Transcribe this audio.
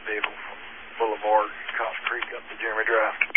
vehicle from Boulevard, Cox Creek up to Jeremy Drive.